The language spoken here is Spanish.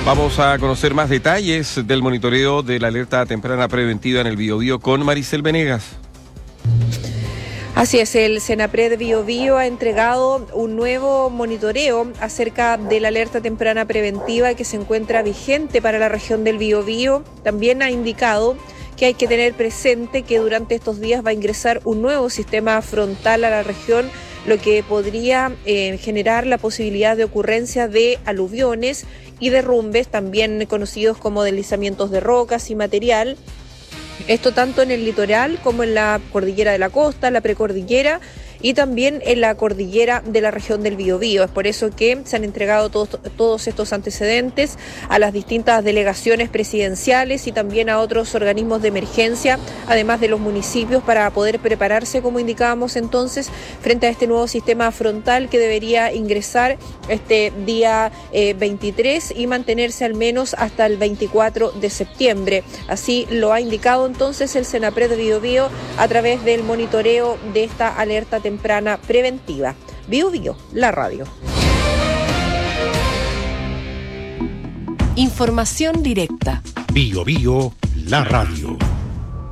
Vamos a conocer más detalles del monitoreo de la alerta temprana preventiva en el Biobío con Maricel Venegas. Así es, el Senapred Biobío ha entregado un nuevo monitoreo acerca de la alerta temprana preventiva que se encuentra vigente para la región del Biobío. También ha indicado que hay que tener presente que durante estos días va a ingresar un nuevo sistema frontal a la región, lo que podría generar la posibilidad de ocurrencia de aluviones y derrumbes, también conocidos como deslizamientos de rocas y material. Esto tanto en el litoral como en la cordillera de la costa, la precordillera y también en la cordillera de la región del Biobío. Es por eso que se han entregado todos estos antecedentes a las distintas delegaciones presidenciales y también a otros organismos de emergencia, además de los municipios, para poder prepararse, como indicábamos entonces, frente a este nuevo sistema frontal que debería ingresar este día 23 y mantenerse al menos hasta el 24 de septiembre. Así lo ha indicado entonces el Senapred de Biobío a través del monitoreo de esta alerta temprana preventiva. Biobío, la radio. Información directa. Biobío, la radio.